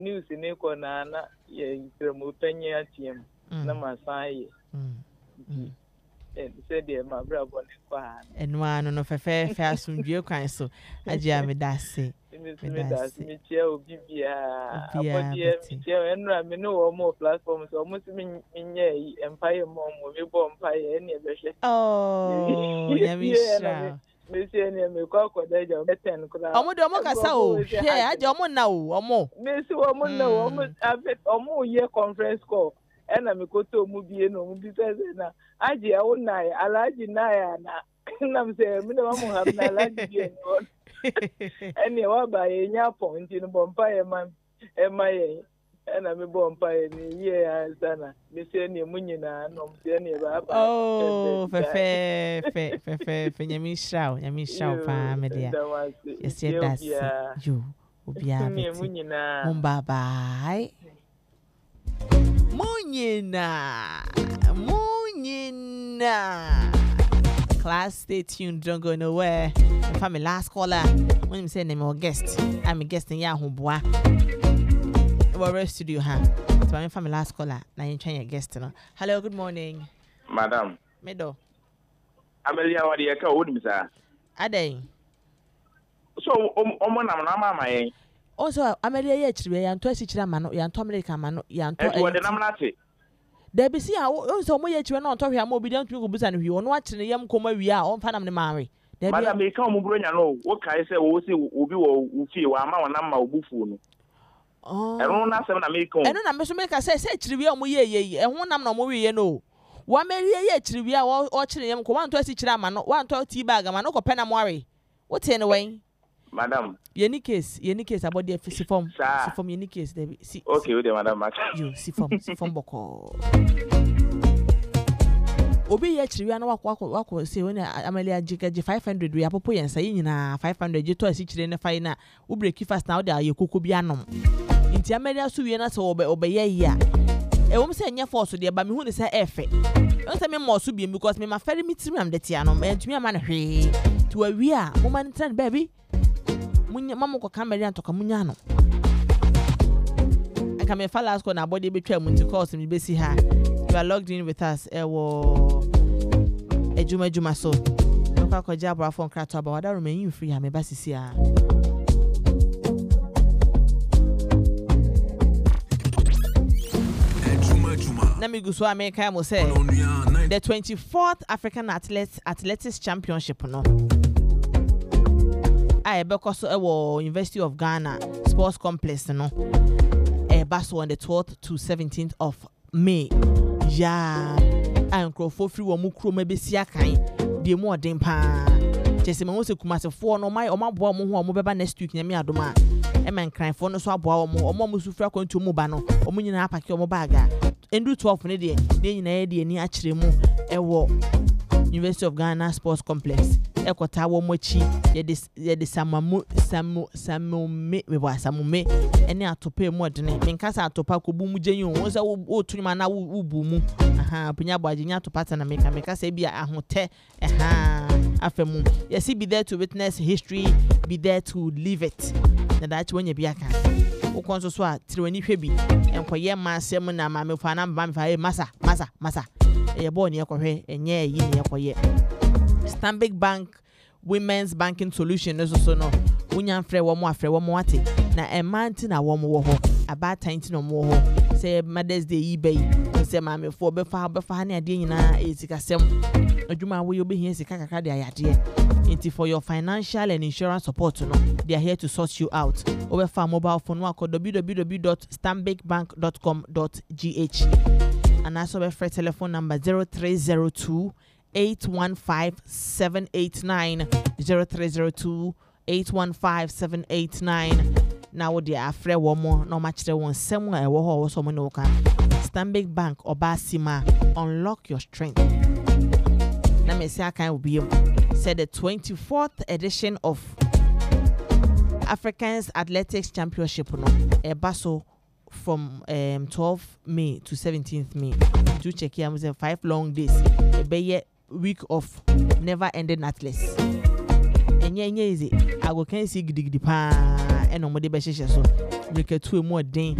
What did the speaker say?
news ni ko na ye kremu penye atiem na masai said the my brother kwa eno ano no fefe asundue kwan so agya me dase me chia obi bia abodie chia enra me no wo mo platform so mo si me nye empire mo me bo empire ene be hwe oh nyamisha me si ene me kwa daja me 10 kula omo de omo kasa o hwe agya omo na o omo me si omo na omo afet omo ye conference call ena me koto mu bie no mu bi se na aje awo na alaji na ya na mse me na mu ha na alaji bie no eni wa ba ye nya point no bompa ye man e ma ye ena me bompa ye ni ye sana me se ni mu nyina no mse ni ba ba oh fe nyami shao pa me dia yes that's you obia beti mun bye bye Munyina. Class, stay tuned. Don't go nowhere. If I'm a last caller, when you say name or guest, I'm a guest in Yahoo Bois. We're studio, huh? So I'm a last caller. Now you're trying your guest. Hello, good morning, Madam. Medo. Amelia, what do you call me, sir? Ade. So, mama, also, Amelia, actually, I'm twice each man, you're American man, you're there be see how so much you are not talking about obedient to Busan. You are watching the young come we are on Panama Mary. Madam, may come Bruno. What can I say? We'll see, will be feel our mamma buffon. Oh, I don't know, some American. I don't know, make us say, Trivia, and one number movie, you know. One may trivia or watching them come on to each man, one to tea bag, and no Panamari. What's anyway? Madam, any case about the form any case, see. Okay, with Madam, you see from Boko. Obi actually, I know what say when Amelia Jigga 500, we are popping saying 500 you to a city in the fire. We break you fast now, there you could be anum. In Amelia Suena so obey ya. A woman say, your force, dear, but me who is a effort. Don't tell me more subium because me my ferry meets me, the Tiano, and to me a man, to a we are, woman, turn baby. Mamma ko camera and to Camunyano. I come a last corner body between to cause me busy her. You are logged in with us. Ewo Juma so. Look at Jabra from Crato, but I don't remain you free. I'm a bassisia. Namiguswa America will say the 24th African Athletics Championship. No. Because University of Ghana Sports Complex, no. Basso on the 12th to 17th of May. Yeah, I'm for free or mukro maybe siakai. The more dempa. Jesse Mose Kumasa for no my or my boy mobile next week near me adoma. A man crying for no swab or more Musufra going to Mubano or Munina Paki or Mobaga. And do 12 minutes, then in actually move a war. University of Ghana Sports Complex. Ekotawo mochi ye de samu me ene atope mu odene menkasa atopa ko bu mu genyu wo se wo tunima na wo bu mu aha penya boaje nya atopa ta na mekasa bia ahote afemu yes be there to witness history, be there to live it na that when you be aka wo konso so a tirwani hwe bi enkoye masem na ma mefa na mba mefa masa e bo ne ekohwe enye yi ne ekoye Stanbic Bank Women's Banking Solution so no unyan frɛ wo mo afrɛ wo mo ate na emanti na wo mo wo ho about time no mo ho say Mother's Day eBay say maame fo befa na ade nyina esikasem adwuma wo yo behia sika kakra de ayade enti for your financial and insurance support no they are here to sort you out obefa mobile phone wa call www.stanbicbank.com.gh and also be free telephone number 0302 815-789 0302-815-789 now the afre wo mo no matchre won sem e wo ho so mo no kan Stanbic Bank Obasima unlock your strength na me say akan obi said the 24th edition of Africans Athletics Championship no e baso from 12th May to 17th May do check here 5 long days e be week of never ending athletics enye easy I go can see gidigidi pa ɛna ɔmo de bɛhyehyɛ so mirikatu emu ɔden